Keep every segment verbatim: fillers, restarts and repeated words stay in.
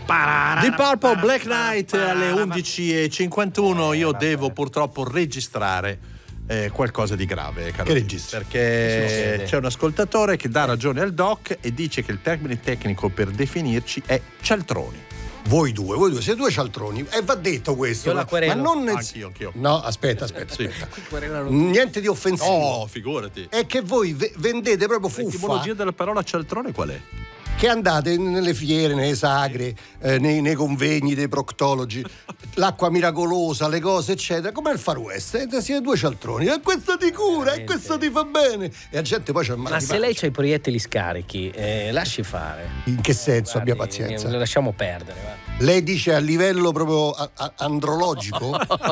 Di Purple, Black Knight alle undici e cinquantuno. Io devo purtroppo registrare eh, qualcosa di grave, caro. Che registri? Perché c'è un ascoltatore che dà ragione al doc e dice che il termine tecnico per definirci è cialtroni. Voi due, voi due, siete due cialtroni. E va detto questo. Io la querelo. Ma non nel... Anch'io, anch'io. No, aspetta, aspetta, Sì. aspetta. Niente di offensivo. Oh, figurati. È che voi ve- vendete proprio fuffa. L'etimologia della parola cialtrone qual è? Che andate nelle fiere, nelle sagre, eh, nei, nei convegni dei proctologi, l'acqua miracolosa, le cose eccetera, come il Far West, eh, siete due cialtroni, e questo ti cura, e questo ti fa bene, e la gente poi c'è il male Ma di se pancia. lei c'ha i proiettili scarichi, eh, lasci fare. In che senso? Guardi, Abbia pazienza. Lo lasciamo perdere. Va. Lei dice a livello proprio a- a- andrologico?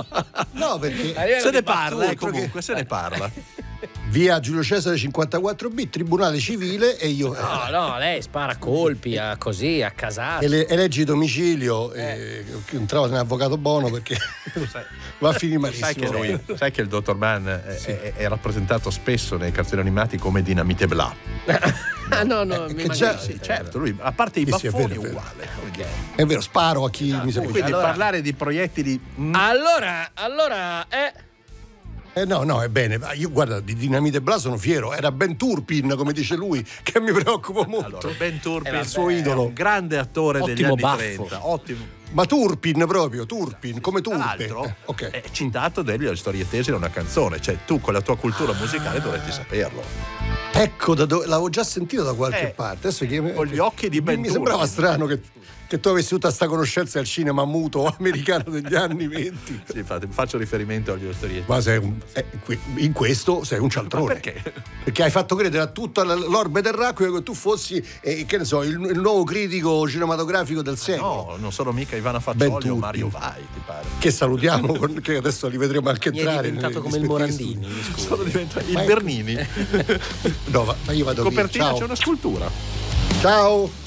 No, perché Se ne parla, eh, altro che- comunque, se ne parla. via Giulio Cesare cinquantaquattro B, tribunale civile, e io No, no, lei spara colpi a così, a casate. ele- eleggi domicilio e che non trovo un avvocato buono perché va a finire malissimo. Sai che, lui, sai che il dottor Mann è, è- è rappresentato spesso nei cartoni animati come Dinamite Bla. Ah, no, no, Eh, mi che già- immagino. Sì, certo, lui a parte i Sì, sì, è baffoni vero, è è vero. uguale. È vero, sparo a chi mi serve. Quindi Allora- parlare di proiettili mm, Allora, allora, eh. Eh no, no, è bene. Ma io guarda, di Dinamite Bla sono fiero. Era Ben Turpin, come dice lui, che mi preoccupa molto. allora, Ben Turpin, Eh, il suo idolo. un grande attore degli Ottimo anni baffo. trenta, ottimo. Ma Turpin proprio, Turpin, come Tra Turpe. l'altro Eh, ok. è citato delle storie tese in una canzone, cioè tu con la tua cultura musicale dovresti saperlo. Ecco, da dove, l'avevo già sentito da qualche Eh, parte. Adesso che, con gli occhi di Ben Mi sembrava Turpin. strano che, che tu avessi tutta sta conoscenza del cinema muto americano degli anni venti. Sì, infatti, faccio riferimento agli storie Ma sei un, eh, qui- in questo sei un cialtrone. Ma perché? Perché hai fatto credere a tutta l- l'orbe terracquea che tu fossi, eh, che ne so, il, il nuovo critico cinematografico del secolo. No, non sono mica Ivana Ben Faccioli o Turpin. Mario Vai, ti pare. Che salutiamo, con- che adesso li vedremo anche Mi è entrare. diventato nei come il rispettivi Morandini, mi scusi. Sono diventato il Ma è- Bernini. studi. No, ma ma io vado Copertina via. c'è Ciao. una scultura. Ciao.